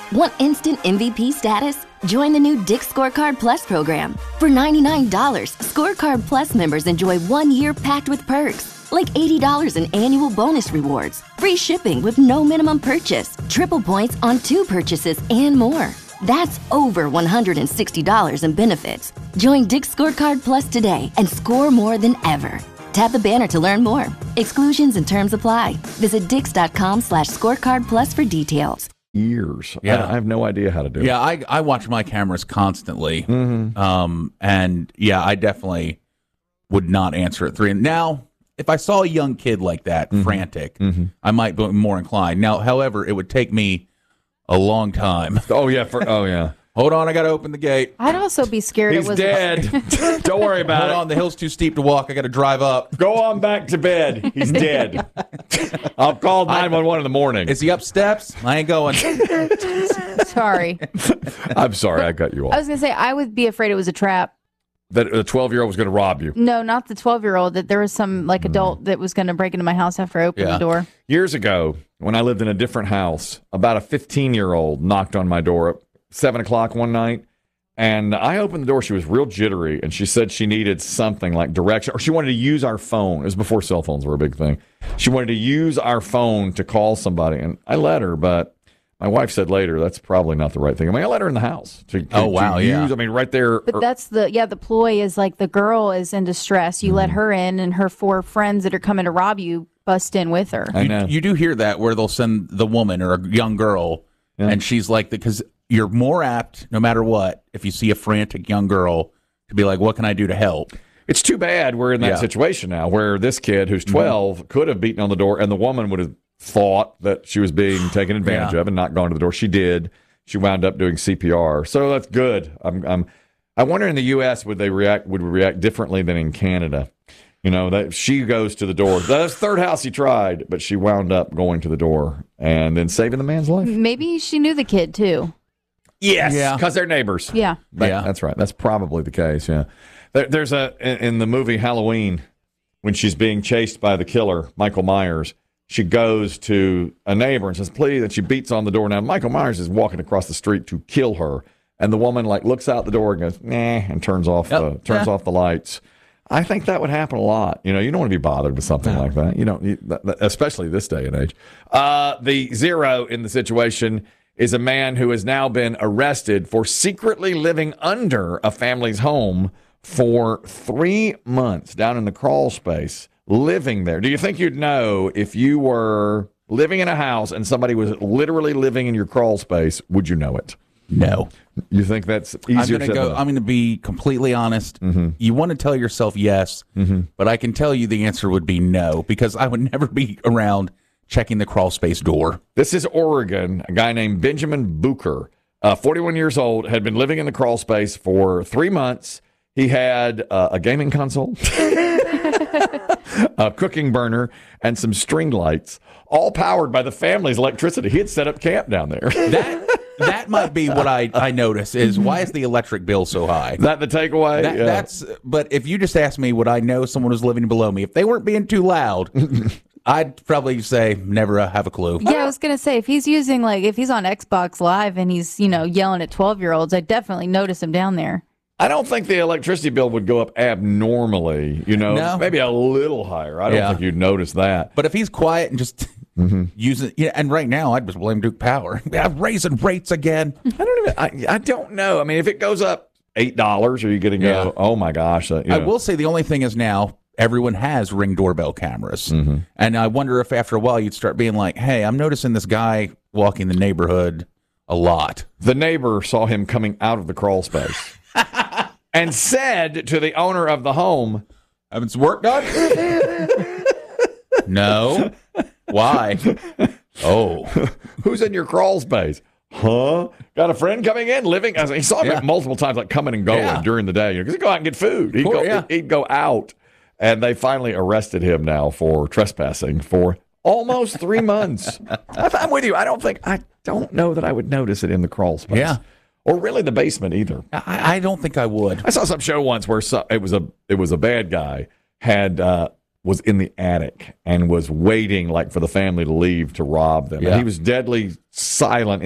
Want instant MVP status? Join the new Dick's Scorecard Plus program. For $99, Scorecard Plus members enjoy 1 year packed with perks, like $80 in annual bonus rewards, free shipping with no minimum purchase, triple points on 2 purchases, and more. That's over $160 in benefits. Join Dick's Scorecard Plus today and score more than ever. Tap the banner to learn more. Exclusions and terms apply. Visit dix.com/scorecard plus for details. Years. Yeah. I have no idea how to do it. Yeah, I watch my cameras constantly. And yeah, I definitely would not answer at 3. Now, if I saw a young kid like that, frantic, I might be more inclined. Now, however, it would take me a long time. Oh, yeah. Hold on, I got to open the gate. I'd also be scared He's it was dead. Don't worry about Hold it. on, the hill's too steep to walk. I got to drive up. Go on back to bed. He's dead. I'll call 911 in the morning. Is he up steps? I ain't going. Sorry. I'm sorry, I cut you I off. was going to say, I would be afraid it was a trap. That a 12-year-old was going to rob you. No, not the 12-year-old, that there was some adult that was going to break into my house after I opened the door. Years ago, when I lived in a different house, about a 15-year-old knocked on my door at 7 o'clock one night. And I opened the door. She was real jittery, and she said she needed something like direction, or she wanted to use our phone. It was before cell phones were a big thing. She wanted to use our phone to call somebody, and I let her, but my wife said later, that's probably not the right thing. I mean, I let her in the house. To use, I mean, right there. But that's the ploy is like the girl is in distress. You let her in, and her 4 friends that are coming to rob you bust in with her. I know. You do hear that where they'll send the woman or a young girl, and she's like, because you're more apt, no matter what, if you see a frantic young girl, to be like, what can I do to help? It's too bad we're in that situation now where this kid who's 12 could have beaten on the door, and the woman would have thought that she was being taken advantage of and not gone to the door. She did. She wound up doing CPR. So that's good. I wonder in the U.S. would we react differently than in Canada? You know, that she goes to the door. That's the third house he tried, but she wound up going to the door and then saving the man's life. Maybe she knew the kid too. Yes, because they're neighbors. Yeah. That's right. That's probably the case, yeah. There's in the movie Halloween, when she's being chased by the killer, Michael Myers, she goes to a neighbor and says, please, and she beats on the door. Now, Michael Myers is walking across the street to kill her, and the woman, looks out the door and goes, nah, and turns off the lights. I think that would happen a lot. You know, you don't want to be bothered with something like that. You know, especially this day and age. The 0 in the situation is a man who has now been arrested for secretly living under a family's home for 3 months down in the crawl space, living there. Do you think you'd know if you were living in a house and somebody was literally living in your crawl space? Would you know it? No. You think that's easier? I'm going to be completely honest. You want to tell yourself yes, but I can tell you the answer would be no, because I would never be around checking the crawl space door. This is Oregon. A guy named Benjamin Booker, 41 years old, had been living in the crawl space for 3 months. He had a gaming console, a cooking burner, and some string lights, all powered by the family's electricity. He had set up camp down there. That might be what I notice is, why is the electric bill so high? Is that the takeaway? But if you just ask me, would I know someone was living below me? If they weren't being too loud, I'd probably say never have a clue. Yeah, I was going to say, if he's using, if he's on Xbox Live and he's, yelling at 12-year-olds, I'd definitely notice him down there. I don't think the electricity bill would go up abnormally, No. Maybe a little higher. I don't think you'd notice that. But if he's quiet and just using, and right now I'd just blame Duke Power. Raising rates again. I don't know. I mean, if it goes up $8, are you going to go, oh my gosh? I will say the only thing is now everyone has Ring doorbell cameras. And I wonder if after a while you'd start being like, hey, I'm noticing this guy walking the neighborhood a lot. The neighbor saw him coming out of the crawl space and said to the owner of the home, having some work done? No. Why? Oh. Who's in your crawl space? Huh? Got a friend coming in, living? He saw him multiple times, coming and going during the day. Because he'd go out and get food. He'd go out. And they finally arrested him now for trespassing for almost 3 months. I'm with you. I don't know that I would notice it in the crawl space. Yeah. Or really the basement either. I don't think I would. I saw some show once where it was a bad guy was in the attic and was waiting for the family to leave to rob them. Yeah. And he was deadly silent